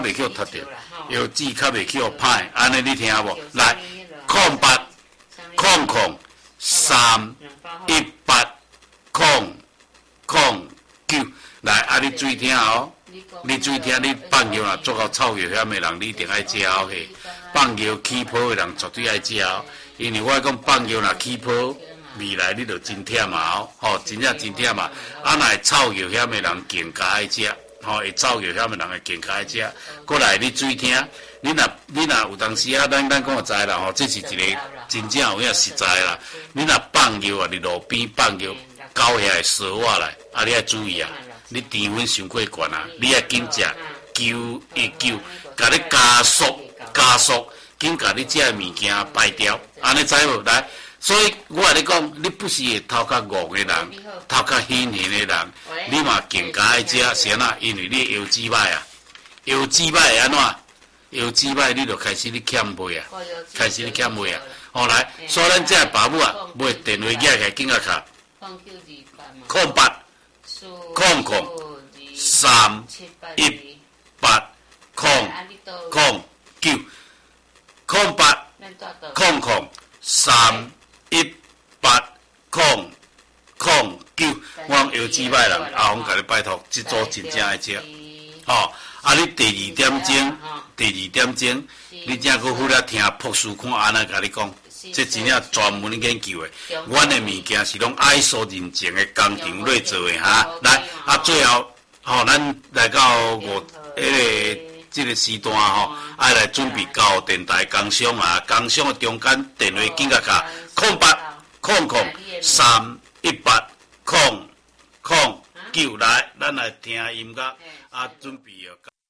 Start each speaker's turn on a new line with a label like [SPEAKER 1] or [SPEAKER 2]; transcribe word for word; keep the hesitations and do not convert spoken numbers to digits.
[SPEAKER 1] 袂去脱着，药剂较袂去歹，安尼你听无？来，空八空空三一八空空九，来啊！你注意听哦，你注意听，你放药若做到臭药险的人，你一定爱食哦嘿。放药起泡的人绝对爱食哦，因为我讲放药若起泡，未来你就真忝嘛哦，吼，真正真忝嘛。啊，若会臭药险的人更加爱食。吼、哦，会造药险的人会更加爱食。过来，你注意听，你若你若有当时啊，咱咱讲知啦吼，这是一个真正有影实在啦。你若放药啊，你路边放药，狗遐会烧我来，啊，你要注意啊，你甜分伤过悬啊，你要紧食九一九，甲你加速加速，紧甲你食的物件排掉，安尼知无？来。所以我甲你讲，你不是头壳戆的人，头壳显现的人，你嘛更加爱食，是安怎？因为你腰子歹啊，腰子歹会安怎？腰子歹你就开始你欠买啊，开始你欠买啊。后来，所以咱这爸母啊，买电话寄起来，紧甲卡，空八空空三一八空空九空八空空三。一八空空九，我腰子歹人，阿红甲你拜托，这组真正爱食。吼，啊，你第二点钟，第二点钟，你正搁好了听博士看安尼甲你讲，这真正专门研究的。阮的物件是拢 I S O 认证的工厂内做的哈。来，啊，最后，吼，咱来到五迄个。这个时段吼，爱来准备到电台工商啊，工商的中间电话紧甲卡，空八空空三一八空空九来，咱来听音乐啊，准备哦。